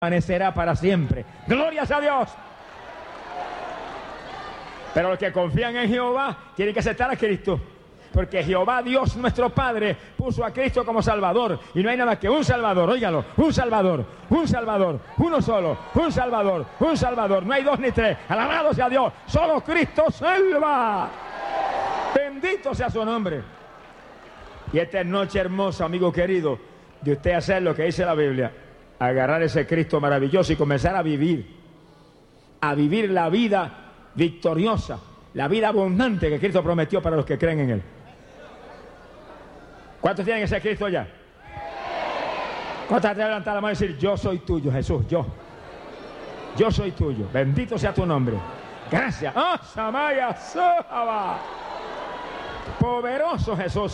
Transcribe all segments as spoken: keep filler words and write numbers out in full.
permanecerá para siempre. ¡Glorias a Dios! Pero los que confían en Jehová tienen que aceptar a Cristo, porque Jehová Dios nuestro Padre puso a Cristo como Salvador, y no hay nada que un Salvador, óigalo, un Salvador, un Salvador, uno solo, un Salvador, un Salvador, no hay dos ni tres, alabado sea Dios, solo Cristo salva, bendito sea su nombre. Y esta noche hermosa, amigo querido, de usted hacer lo que dice la Biblia, agarrar ese Cristo maravilloso y comenzar a vivir, a vivir la vida victoriosa, la vida abundante que Cristo prometió para los que creen en Él. ¿Cuántos tienen ese Cristo ya? ¿Cuántos te levantar la mano y decir, yo soy tuyo, Jesús, yo? Yo soy tuyo, bendito sea tu nombre. Gracias. ¡Ah, Samaya Sahaba! Poderoso Jesús.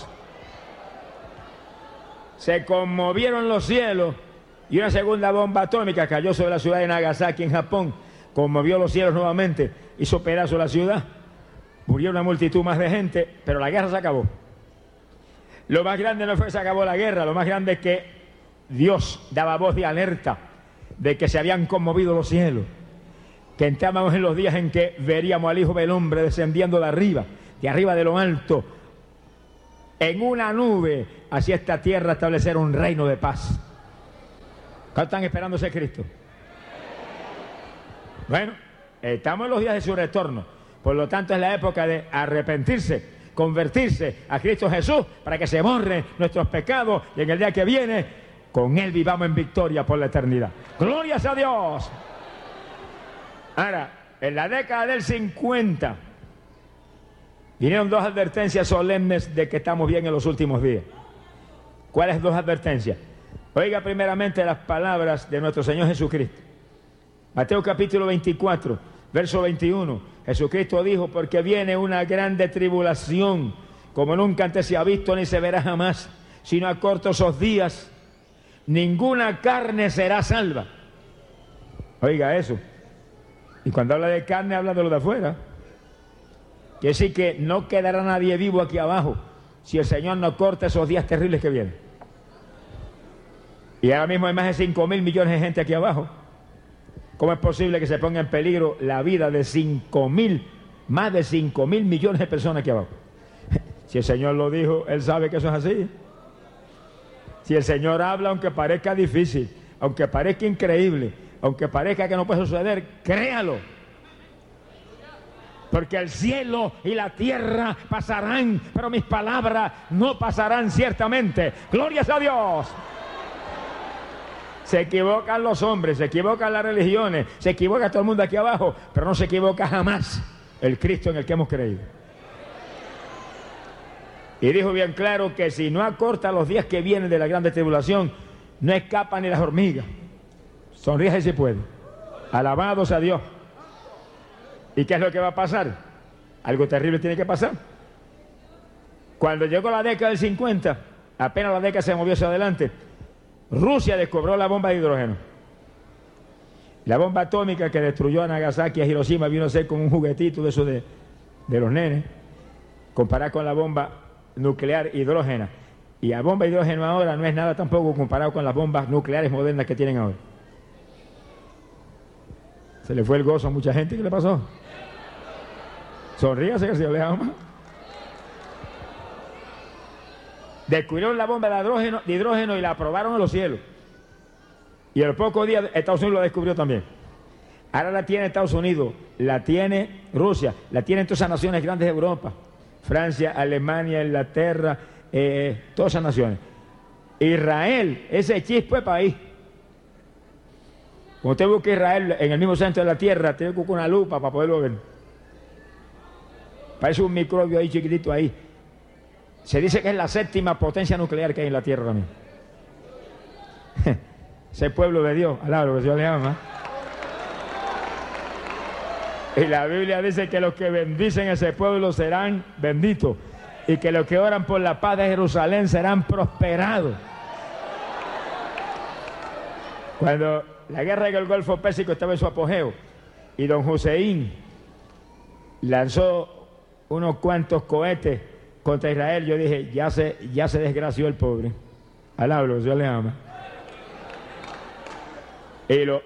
Se conmovieron los cielos y una segunda bomba atómica cayó sobre la ciudad de Nagasaki en Japón, conmovió los cielos nuevamente, hizo pedazo la ciudad, murió una multitud más de gente, pero la guerra se acabó. Lo más grande no fue que se acabó la guerra, lo más grande es que Dios daba voz de alerta de que se habían conmovido los cielos, que entrábamos en los días en que veríamos al Hijo del Hombre descendiendo de arriba, de arriba de lo alto, en una nube, hacia esta tierra establecer un reino de paz. ¿Cuántos están esperando ese Cristo? Bueno, estamos en los días de su retorno, por lo tanto es la época de arrepentirse, convertirse a Cristo Jesús para que se borren nuestros pecados y en el día que viene con Él vivamos en victoria por la eternidad. ¡Glorias a Dios! Ahora, en la década del cincuenta vinieron dos advertencias solemnes de que estamos bien en los últimos días. ¿Cuáles dos advertencias? Oiga primeramente las palabras de nuestro Señor Jesucristo. Mateo capítulo veinticuatro, verso veintiuno. Jesucristo dijo, porque viene una grande tribulación, como nunca antes se ha visto ni se verá jamás, sino a cortos esos días, ninguna carne será salva. Oiga eso. Y cuando habla de carne, habla de lo de afuera. Quiere decir que no quedará nadie vivo aquí abajo si el Señor no corta esos días terribles que vienen. Y ahora mismo hay más de cinco mil millones de gente aquí abajo. ¿Cómo es posible que se ponga en peligro la vida de cinco mil, más de cinco mil millones de personas aquí abajo? Si el Señor lo dijo, Él sabe que eso es así. Si el Señor habla, aunque parezca difícil, aunque parezca increíble, aunque parezca que no puede suceder, créalo. Porque el cielo y la tierra pasarán, pero mis palabras no pasarán ciertamente. ¡Glorias a Dios! Se equivocan los hombres, se equivocan las religiones, se equivoca todo el mundo aquí abajo, pero no se equivoca jamás el Cristo en el que hemos creído. Y dijo bien claro que si no acorta los días que vienen de la grande tribulación, no escapan ni las hormigas. Sonríe si puede. Alabados a Dios. ¿Y qué es lo que va a pasar? Algo terrible tiene que pasar. Cuando llegó la década del cincuenta, apenas la década se movió hacia adelante, Rusia descubrió la bomba de hidrógeno. La bomba atómica que destruyó a Nagasaki y a Hiroshima vino a ser como un juguetito de eso de, de los nenes, comparado con la bomba nuclear hidrógena. Y la bomba de hidrógeno ahora no es nada tampoco comparado con las bombas nucleares modernas que tienen ahora. Se le fue el gozo a mucha gente. ¿Qué le pasó? Sonríase que el Señor le ama. Descubrieron la bomba de hidrógeno, de hidrógeno y la aprobaron en los cielos. Y en pocos días Estados Unidos la descubrió también. Ahora la tiene Estados Unidos, la tiene Rusia, la tienen todas esas naciones grandes de Europa. Francia, Alemania, Inglaterra, eh, todas esas naciones. Israel, ese chispo de país. Cuando usted busca Israel en el mismo centro de la tierra, tiene que buscar una lupa para poderlo ver. Parece un microbio ahí chiquitito ahí. Se dice que es la séptima potencia nuclear que hay en la tierra también. Ese pueblo de Dios, alaba lo que Dios le ama. Y la Biblia dice que los que bendicen a ese pueblo serán benditos. Y que los que oran por la paz de Jerusalén serán prosperados. Cuando la guerra del Golfo Pérsico estaba en su apogeo y don Hussein lanzó unos cuantos cohetes contra Israel, yo dije, ya se, ya se desgració el pobre. Alablo, Dios le ama. Y lo,